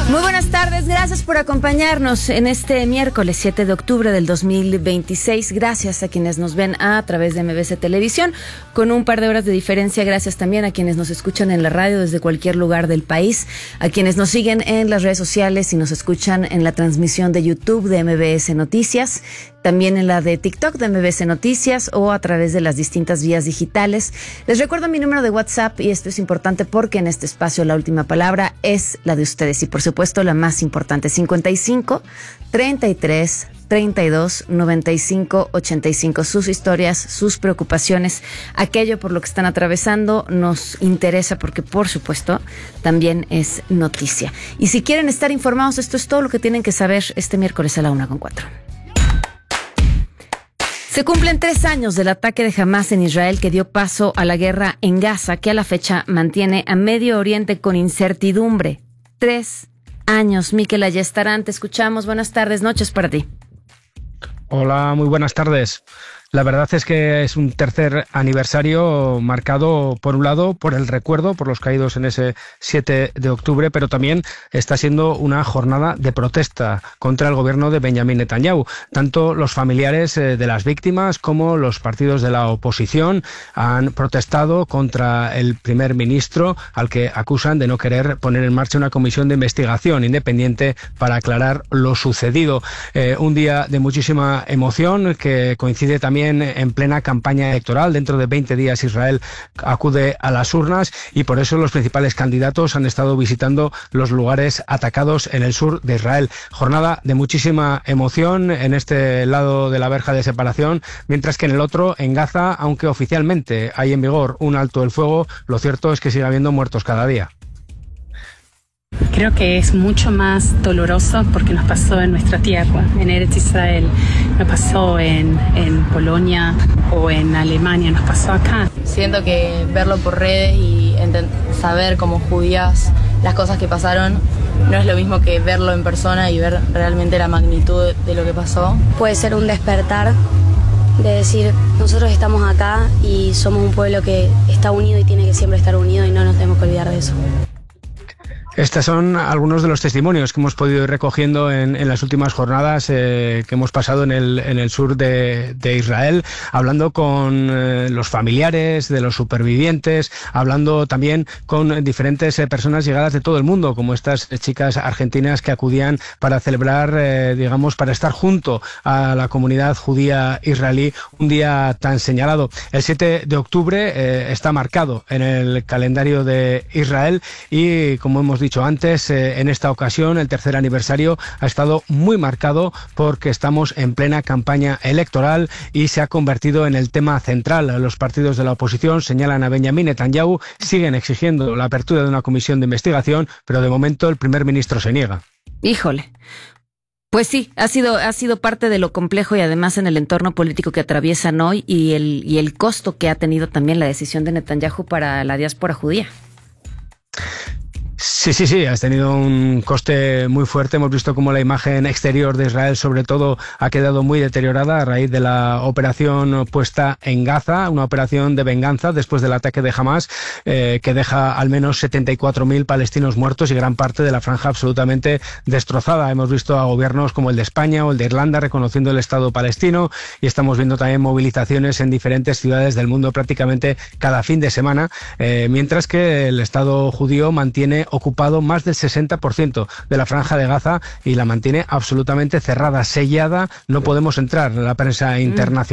Muy buenas tardes, gracias por acompañarnos en este miércoles 7 de octubre del 2026. Gracias a quienes nos ven a través de MBC Televisión, con un par de horas de diferencia. Gracias también a quienes nos escuchan en la radio desde cualquier lugar del país, a quienes nos siguen en las redes sociales y nos escuchan en la transmisión de YouTube de MBS Noticias, también en la de TikTok de MBS Noticias o a través de las distintas vías digitales. Les recuerdo mi número de WhatsApp, y esto es importante porque en este espacio la última palabra es la de ustedes y por supuesto la más importante: 55 33 32 95 85. Sus historias, sus preocupaciones, aquello por lo que están atravesando nos interesa porque por supuesto también es noticia. Y si quieren estar informados, esto es todo lo que tienen que saber este miércoles a la 1:04. Se cumplen 3 años del ataque de Hamás en Israel que dio paso a la guerra en Gaza, que a la fecha mantiene a Medio Oriente con incertidumbre. 3 años. Miquel Ayestarán, te escuchamos. Buenas tardes, noches para ti. Hola, muy buenas tardes. La verdad es que es un tercer aniversario marcado, por un lado, por el recuerdo, por los caídos en ese 7 de octubre, pero también está siendo una jornada de protesta contra el gobierno de Benjamín Netanyahu. Tanto los familiares de las víctimas como los partidos de la oposición han protestado contra el primer ministro, al que acusan de no querer poner en marcha una comisión de investigación independiente para aclarar lo sucedido. Un día de muchísima emoción que coincide también en plena campaña electoral. Dentro de 20 días Israel acude a las urnas y por eso los principales candidatos han estado visitando los lugares atacados en el sur de Israel. Jornada de muchísima emoción en este lado de la verja de separación, mientras que en el otro, en Gaza, aunque oficialmente hay en vigor un alto el fuego, lo cierto es que sigue habiendo muertos cada día. Creo que es mucho más doloroso porque nos pasó en nuestra tierra, en Eretz Israel, nos pasó en Polonia o en Alemania, nos pasó acá. Siento que verlo por redes y saber como judías las cosas que pasaron no es lo mismo que verlo en persona y ver realmente la magnitud de lo que pasó. Puede ser un despertar de decir, nosotros estamos acá y somos un pueblo que está unido y tiene que siempre estar unido y no nos tenemos que olvidar de eso. Estos son algunos de los testimonios que hemos podido ir recogiendo en las últimas jornadas que hemos pasado en el sur de Israel, hablando con los familiares de los supervivientes, hablando también con diferentes personas llegadas de todo el mundo, como estas chicas argentinas que acudían para celebrar, para estar junto a la comunidad judía israelí un día tan señalado. El 7 de octubre está marcado en el calendario de Israel y, como hemos dicho antes, en esta ocasión el tercer aniversario ha estado muy marcado porque estamos en plena campaña electoral y se ha convertido en el tema central. Los partidos de la oposición señalan a Benjamín Netanyahu, siguen exigiendo la apertura de una comisión de investigación, pero de momento el primer ministro se niega. Híjole. Pues sí, ha sido parte de lo complejo y además en el entorno político que atraviesan hoy y el costo que ha tenido también la decisión de Netanyahu para la diáspora judía. Sí, has tenido un coste muy fuerte. Hemos visto cómo la imagen exterior de Israel, sobre todo, ha quedado muy deteriorada a raíz de la operación puesta en Gaza, una operación de venganza después del ataque de Hamás, que deja al menos 74.000 palestinos muertos y gran parte de la franja absolutamente destrozada. Hemos visto a gobiernos como el de España o el de Irlanda reconociendo el Estado palestino y estamos viendo también movilizaciones en diferentes ciudades del mundo prácticamente cada fin de semana, mientras que el Estado judío mantiene ocupado más del 60% de la franja de Gaza y la mantiene absolutamente cerrada, sellada. No podemos entrar en la prensa internacional